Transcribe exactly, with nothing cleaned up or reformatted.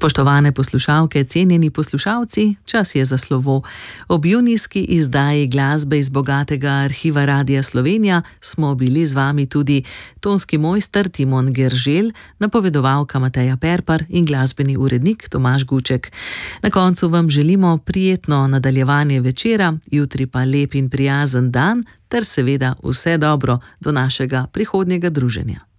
Spoštovane poslušalke, cenjeni poslušalci, čas je za slovo. Ob junijski izdaji glasbe iz bogatega arhiva Radia Slovenija smo bili z vami tudi tonski mojster Timon Gerželj, napovedovalka Mateja Perpar in glasbeni urednik Tomaž Guček. Na koncu vam želimo prijetno nadaljevanje večera, jutri pa lep in prijazen dan ter seveda vse dobro do našega prihodnjega druženja.